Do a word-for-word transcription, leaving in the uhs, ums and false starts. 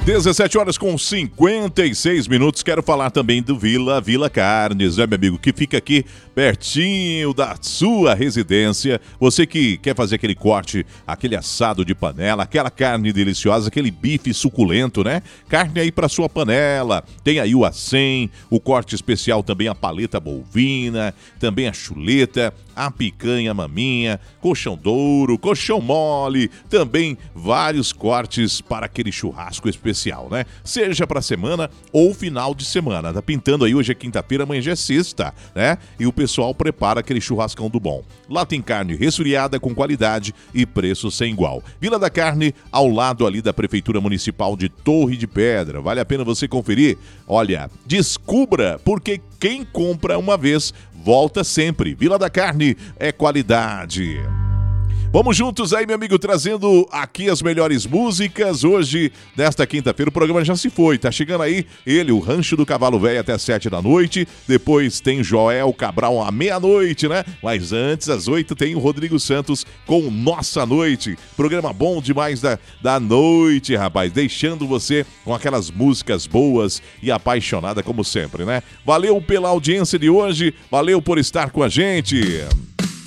dezessete horas com cinquenta e seis minutos. Quero falar também do Vila Vila Carnes, né, meu amigo? Que fica aqui pertinho da sua residência. Você que quer fazer aquele corte, aquele assado de panela, aquela carne deliciosa, aquele bife suculento, né? Carne aí para sua panela. Tem aí o acém, o corte especial também, a paleta bovina, também a chuleta, a picanha maminha, colchão douro, colchão mole, também vários cortes para aquele churrasco especial, né? Seja para semana ou final de semana. Tá pintando aí, hoje é quinta-feira, amanhã já é sexta, né? E o pessoal prepara aquele churrascão do bom. Lá tem carne resfriada com qualidade e preço sem igual. Vila da Carne, ao lado ali da Prefeitura Municipal de Torre de Pedra. Vale a pena você conferir? Olha, descubra, porque quem compra uma vez, volta sempre. Vila da Carne é qualidade. Vamos juntos aí, meu amigo, trazendo aqui as melhores músicas. Hoje, nesta quinta-feira, o programa já se foi. Tá chegando aí ele, o Rancho do Cavalo Velho, até sete da noite. Depois tem Joel Cabral à meia-noite, né? Mas antes, às oito, tem o Rodrigo Santos com Nossa Noite. Programa bom demais da, da noite, rapaz. Deixando você com aquelas músicas boas e apaixonada, como sempre, né? Valeu pela audiência de hoje. Valeu por estar com a gente.